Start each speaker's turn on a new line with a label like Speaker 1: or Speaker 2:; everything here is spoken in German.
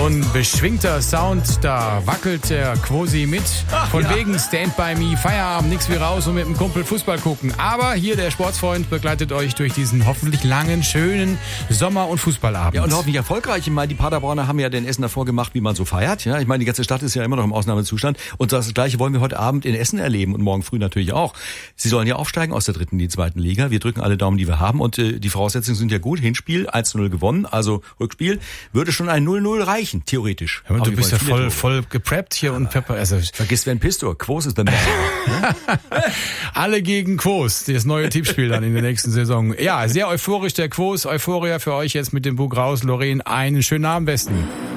Speaker 1: ein beschwingter Sound, da wackelt der Quosi mit. Von wegen Stand by Me, Feierabend, nix wie raus und mit dem Kumpel Fußball gucken. Aber hier der Sportsfreund begleitet euch durch diesen hoffentlich langen, schönen Sommer- und Fußballabend.
Speaker 2: Ja, und hoffentlich erfolgreich. Ich meine, die Paderborner haben ja den Essen davor gemacht, wie man so feiert. Ja, ich meine, die ganze Stadt ist ja immer noch im Ausnahmezustand. Und das Gleiche wollen wir heute Abend in Essen erleben und morgen früh natürlich auch. Sie sollen ja aufsteigen aus der 3. in die 2. Liga. Wir drücken alle Daumen, die wir haben. Und die Voraussetzungen sind ja gut. Hinspiel 1-0 gewonnen, also Rückspiel. Würde schon ein 0-0 reichen, theoretisch.
Speaker 1: Ja, du bist ja voll gepreppt hier und Pepper. Also
Speaker 2: vergiss Sven Pistor, Quos ist der Mann.
Speaker 1: Alle gegen Quos, das neue Tippspiel dann in der nächsten Saison. Ja, sehr euphorisch der Quos. Euphoria für euch jetzt mit dem Bug raus. Lorraine, einen schönen Abend besten.